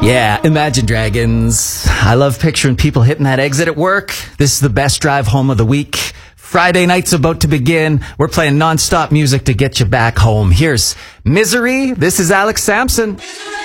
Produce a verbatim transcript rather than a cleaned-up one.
Yeah, Imagine Dragons. I love picturing people hitting that exit at work. This is the best drive home of the week. Friday night's about to begin. We're playing non-stop music to get you back home. Here's Misery. This is Alex Sampson.